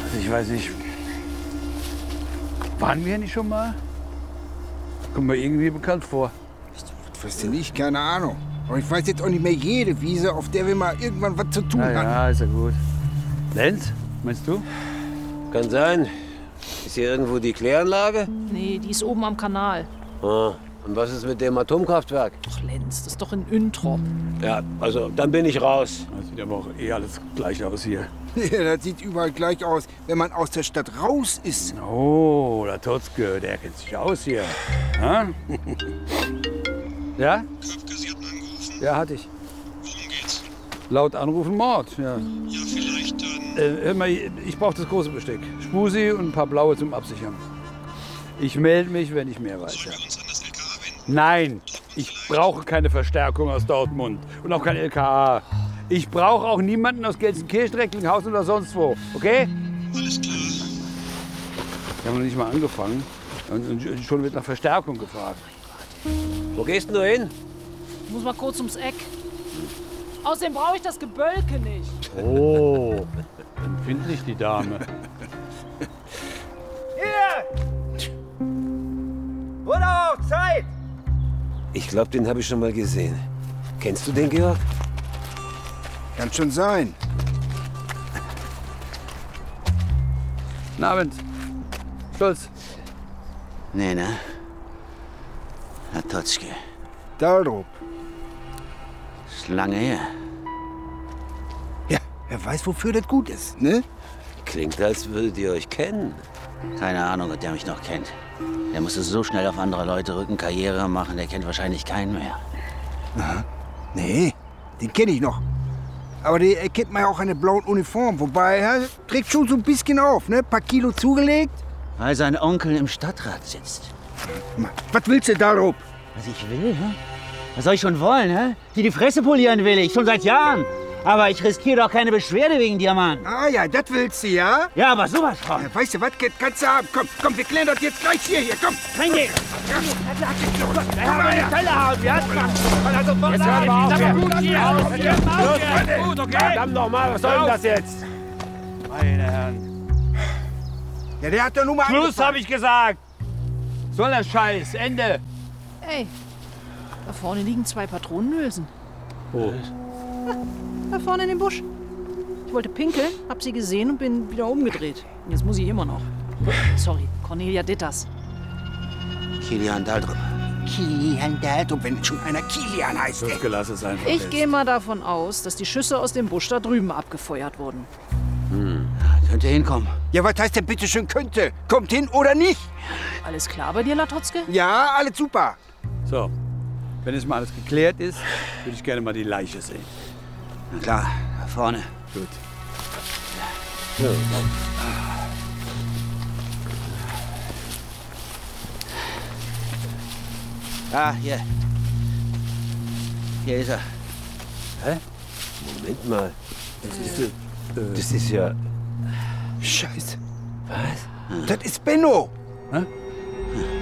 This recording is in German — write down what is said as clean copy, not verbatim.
Ich weiß nicht. Waren wir nicht schon mal? Kommt mir irgendwie bekannt vor. Was weiß denn ich? Keine Ahnung. Aber ich weiß jetzt auch nicht mehr jede Wiese, auf der wir mal irgendwann was zu tun hatten. Ja, ist ja gut. Lenz, meinst du? Kann sein. Ist hier irgendwo die Kläranlage? Nee, die ist oben am Kanal. Ah. Und was ist mit dem Atomkraftwerk? Ach, Lenz, das ist doch in Üntrop. Ja, also dann bin ich raus. Das sieht aber auch alles gleich aus hier. Ja, das sieht überall gleich aus, wenn man aus der Stadt raus ist. Oh, der Totzke, der kennt sich aus hier. Ha? Ja? Köpke, Sie hatten angerufen? Ja, hatte ich. Worum geht's? Laut Anrufen Mord, ja. Ja, vielleicht dann... Hör mal, ich brauche das große Besteck. Spusi und ein paar blaue zum Absichern. Ich melde mich, wenn ich mehr weiß. Sollen Ja. wir uns an das LKA wenden? Nein, ich brauche keine Verstärkung aus Dortmund und auch kein LKA. Ich brauche auch niemanden aus Gelsenkirchen, Recklinghausen oder sonst wo, okay? Alles klar. Wir haben noch nicht mal angefangen und schon wird nach Verstärkung gefragt. Wo gehst du hin? Ich muss mal kurz ums Eck. Außerdem brauche ich das Gebölke nicht. Oh, empfindlich die Dame. Wurde auch Zeit! Ich glaube, den habe ich schon mal gesehen. Kennst du den, Georg? Kann schon sein. Guten Abend. Stolz. Nee, ne? Herr Totzke, Dahlrup. ist lange her. Ja, wer weiß, wofür das gut ist, ne? Klingt, als würdet ihr euch kennen. Keine Ahnung, ob der mich noch kennt. Der musste so schnell auf andere Leute rücken, Karriere machen, der kennt wahrscheinlich keinen mehr. Nee, den kenne ich noch. Aber der erkennt man ja auch an der blauen Uniform. Wobei, er trägt schon so ein bisschen auf, ne? Paar Kilo zugelegt. Weil sein Onkel im Stadtrat sitzt. Was willst du, Dahlrup? Was ich will, hä? Was soll ich schon wollen, hä? Die Fresse polieren will ich, schon seit Jahren. Aber ich riskiere doch keine Beschwerde wegen dir, Mann. Ah ja, das willst du, ja? Ja, aber sowas von. Ja, weißt du was, kannst du haben. Komm, wir klären das jetzt gleich hier, komm. Reingehen! Verdammt nochmal, was soll denn das jetzt? Meine Herren. Ja, der hat doch nur mal Schluss, angefangen. habe ich gesagt. Soll der Scheiß, Ende. Ey, da vorne liegen 2 Patronenhülsen. Oh. Da vorne in dem Busch. Ich wollte pinkeln, hab sie gesehen und bin wieder umgedreht. Und jetzt muss ich immer noch. Sorry, Cornelia Ditters. Kilian Daldrup. Kilian Dahlrup, wenn schon einer Kilian heißt. Das gelass es einfach. Ich gehe mal davon aus, dass die Schüsse aus dem Busch da drüben abgefeuert wurden. Könnte hinkommen. Ja, was heißt denn bitte schön könnte? Kommt hin oder nicht? Alles klar bei dir, Latotzke? Ja, alles super. So, wenn jetzt mal alles geklärt ist, würde ich gerne mal die Leiche sehen. Na klar, da vorne. Gut. Ah, hier. Hier ist er. Moment mal. Das ist ja... Scheiße. Was? Das ist Benno. Hä?